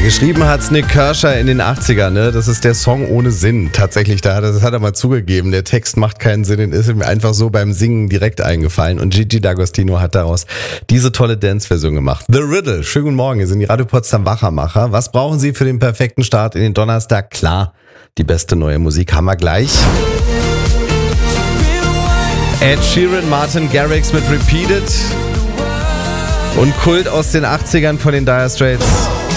Geschrieben hat's Nick Kershaw in den 80ern, ne? Das ist der Song ohne Sinn. Tatsächlich, das hat er mal zugegeben. Der Text macht keinen Sinn, den ist ihm einfach so beim Singen direkt eingefallen. Und Gigi D'Agostino hat daraus diese tolle Dance-Version gemacht. The Riddle, schönen guten Morgen, hier sind die Radio Potsdam Wachermacher. Was brauchen Sie für den perfekten Start in den Donnerstag? Klar, die beste neue Musik haben wir gleich. Ed Sheeran, Martin Garrix mit Repeated. Und Kult aus den 80ern von den Dire Straits.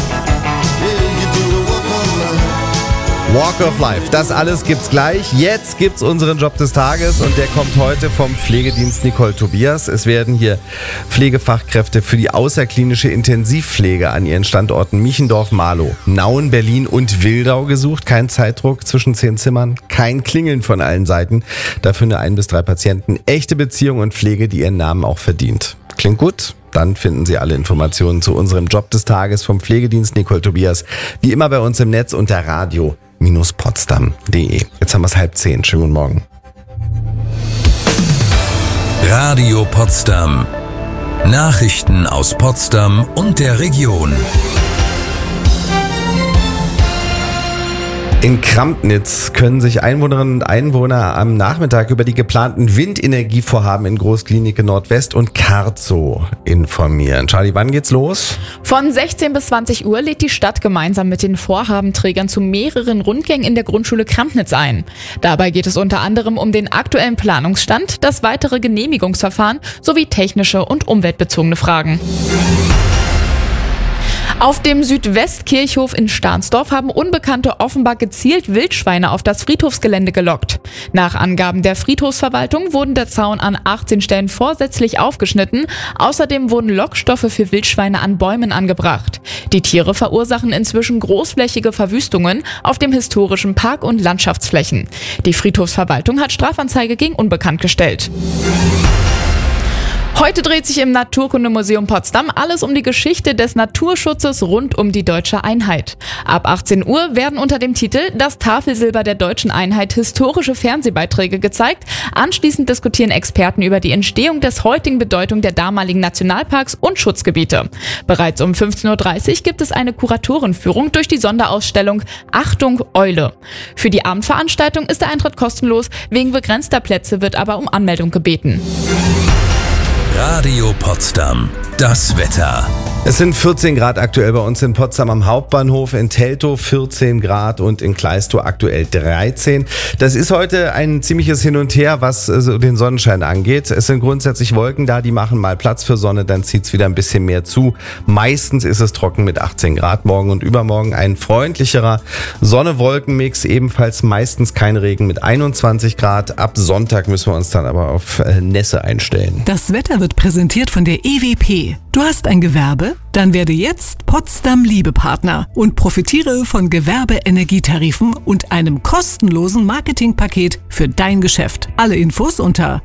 Walk of Life, das alles gibt's gleich. Jetzt gibt's unseren Job des Tages und der kommt heute vom Pflegedienst Nicole Tobias. Es werden hier Pflegefachkräfte für die außerklinische Intensivpflege an ihren Standorten Michendorf, Marlow, Nauen, Berlin und Wildau gesucht. Kein Zeitdruck zwischen 10 Zimmern, kein Klingeln von allen Seiten. Dafür nur 1 bis 3 Patienten, echte Beziehung und Pflege, die ihren Namen auch verdient. Klingt gut? Dann finden Sie alle Informationen zu unserem Job des Tages vom Pflegedienst Nicole Tobias. Wie immer bei uns im Netz unter radio-potsdam.de. Jetzt haben wir es 9:30. Schönen guten Morgen. Radio Potsdam. Nachrichten aus Potsdam und der Region. In Krampnitz können sich Einwohnerinnen und Einwohner am Nachmittag über die geplanten Windenergievorhaben in Großklinike Nordwest und Karzow informieren. Charlie, wann geht's los? Von 16 bis 20 Uhr lädt die Stadt gemeinsam mit den Vorhabenträgern zu mehreren Rundgängen in der Grundschule Krampnitz ein. Dabei geht es unter anderem um den aktuellen Planungsstand, das weitere Genehmigungsverfahren sowie technische und umweltbezogene Fragen. Auf dem Südwestkirchhof in Stahnsdorf haben Unbekannte offenbar gezielt Wildschweine auf das Friedhofsgelände gelockt. Nach Angaben der Friedhofsverwaltung wurden der Zaun an 18 Stellen vorsätzlich aufgeschnitten. Außerdem wurden Lockstoffe für Wildschweine an Bäumen angebracht. Die Tiere verursachen inzwischen großflächige Verwüstungen auf dem historischen Park- und Landschaftsflächen. Die Friedhofsverwaltung hat Strafanzeige gegen Unbekannt gestellt. Heute dreht sich im Naturkundemuseum Potsdam alles um die Geschichte des Naturschutzes rund um die deutsche Einheit. Ab 18 Uhr werden unter dem Titel Das Tafelsilber der deutschen Einheit historische Fernsehbeiträge gezeigt. Anschließend diskutieren Experten über die Entstehung des heutigen Bedeutung der damaligen Nationalparks und Schutzgebiete. Bereits um 15:30 Uhr gibt es eine Kuratorenführung durch die Sonderausstellung Achtung Eule. Für die Abendveranstaltung ist der Eintritt kostenlos, wegen begrenzter Plätze wird aber um Anmeldung gebeten. Radio Potsdam. Das Wetter. Es sind 14 Grad aktuell bei uns in Potsdam am Hauptbahnhof, in Teltow 14 Grad und in Kleistow aktuell 13. Das ist heute ein ziemliches Hin und Her, was den Sonnenschein angeht. Es sind grundsätzlich Wolken da, die machen mal Platz für Sonne, dann zieht es wieder ein bisschen mehr zu. Meistens ist es trocken mit 18 Grad. Morgen und übermorgen ein freundlicherer Sonne-Wolken-Mix, ebenfalls meistens kein Regen mit 21 Grad. Ab Sonntag müssen wir uns dann aber auf Nässe einstellen. Das Wetter wird präsentiert von der EWP. Du hast ein Gewerbe? Dann werde jetzt Potsdam Liebepartner und profitiere von Gewerbeenergietarifen und einem kostenlosen Marketingpaket für dein Geschäft. Alle Infos unter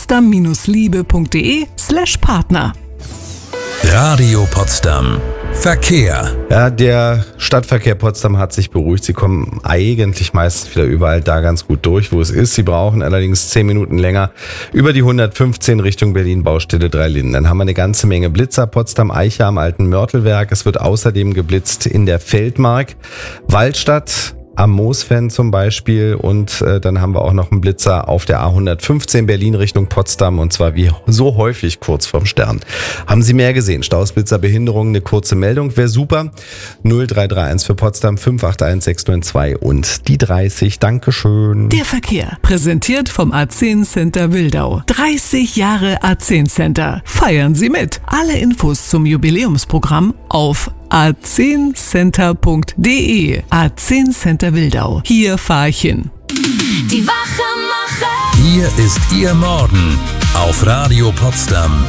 potsdam-liebe.de/Partner. Radio Potsdam. Verkehr. Ja, der Stadtverkehr Potsdam hat sich beruhigt. Sie kommen eigentlich meistens wieder überall da ganz gut durch, wo es ist. Sie brauchen allerdings 10 Minuten länger über die 115 Richtung Berlin, Baustelle 3 Linden. Dann haben wir eine ganze Menge Blitzer. Potsdam-Eiche am alten Mörtelwerk. Es wird außerdem geblitzt in der Feldmark. Waldstadt am Moosfen zum Beispiel und dann haben wir auch noch einen Blitzer auf der A115 Berlin Richtung Potsdam und zwar wie so häufig kurz vorm Stern. Haben Sie mehr gesehen? Staus, Blitzer, Behinderungen, eine kurze Meldung wäre super. 0331 für Potsdam 581 692 und die 30. Dankeschön. Der Verkehr, präsentiert vom A10 Center Wildau. 30 Jahre A10 Center. Feiern Sie mit. Alle Infos zum Jubiläumsprogramm auf a10center.de. A10 Center Wildau. Hier fahre ich hin. Die Wachemacher. Hier ist Ihr Morgen auf Radio Potsdam.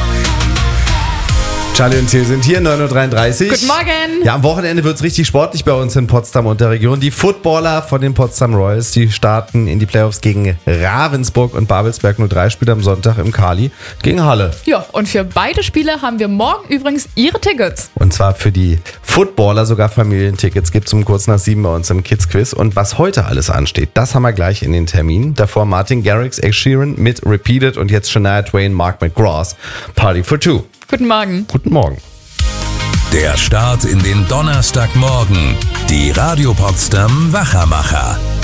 Charlie und Till sind hier, 9:33 Uhr. Guten Morgen. Ja, am Wochenende wird es richtig sportlich bei uns in Potsdam und der Region. Die Footballer von den Potsdam Royals, die starten in die Playoffs gegen Ravensburg und Babelsberg 03, spielt am Sonntag im Kali gegen Halle. Ja, und für beide Spiele haben wir morgen übrigens ihre Tickets. Und zwar für die Footballer sogar Familientickets gibt es um kurz nach 7 bei uns im Kids Quiz. Und was heute alles ansteht, das haben wir gleich in den Termin. Davor Martin Garrix, Ed Sheeran mit Repeated und jetzt Shania Twain, Mark McGrath, Party for Two. Guten Morgen. Guten Morgen. Der Start in den Donnerstagmorgen. Die Radio Potsdam Wachermacher.